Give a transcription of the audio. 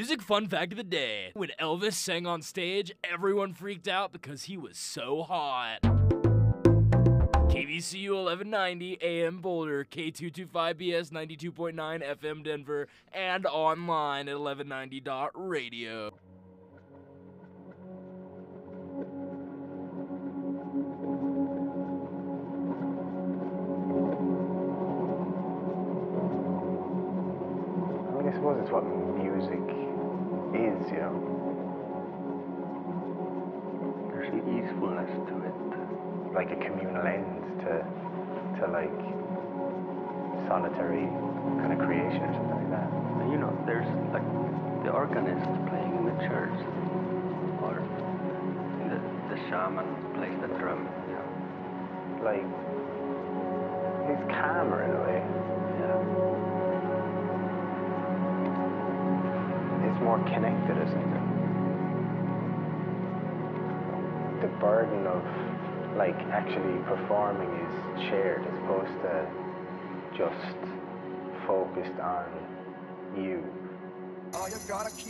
Music fun fact of the day. When Elvis sang on stage, everyone freaked out because he was so hot. KVCU 1190 AM Boulder, K225BS 92.9 FM Denver, and online at 1190.radio. I suppose it's what music is, you know. There's an easefulness to it. Like a communal end to like solitary kind of creation or something like that. And you know, there's like the organist playing in the church, or the shaman plays the drum, you know. Like, he's calmer in a way. Yeah. It's more connected or something. The burden of like actually performing is shared as opposed to just focused on you. Oh, you gotta keep